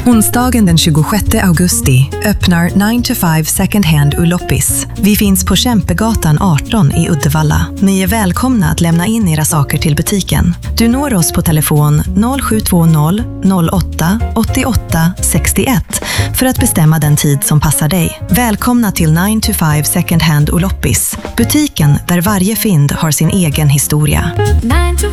Onsdagen den 26 augusti öppnar 9 to 5 Second Hand Uloppis. Vi finns på Kämpegatan 18 i Uddevalla. Ni är välkomna att lämna in era saker till butiken. Du når oss på telefon 0720 08 88 61 för att bestämma den tid som passar dig. Välkomna till 9 to 5 Second Hand Uloppis. Butiken där varje fynd har sin egen historia. 9 to